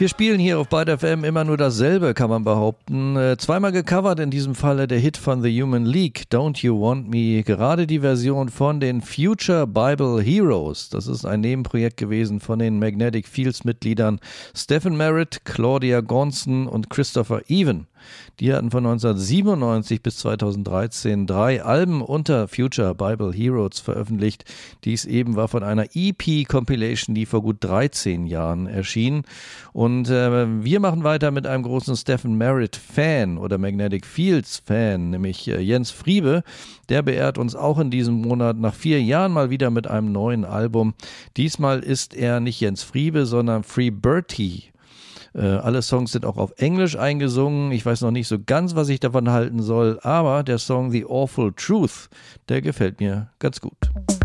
Wir spielen hier auf Byte FM immer nur dasselbe, kann man behaupten. Zweimal gecovert, in diesem Falle der Hit von The Human League, Don't You Want Me. Gerade die Version von den Future Bible Heroes. Das ist ein Nebenprojekt gewesen von den Magnetic Fields Mitgliedern Stephen Merritt, Claudia Gonson und Christopher Even. Die hatten von 1997 bis 2013 3 Alben unter Future Bible Heroes veröffentlicht. Dies eben war von einer EP-Compilation, die vor gut 13 Jahren erschien. Und wir machen weiter mit einem großen Stephen Merritt-Fan oder Magnetic Fields-Fan, nämlich Jens Friebe. Der beehrt uns auch in diesem Monat nach 4 Jahren mal wieder mit einem neuen Album. Diesmal ist er nicht Jens Friebe, sondern Free Bertie. Alle Songs sind auch auf Englisch eingesungen. Ich weiß noch nicht so ganz, was ich davon halten soll, aber der Song The Awful Truth, der gefällt mir ganz gut.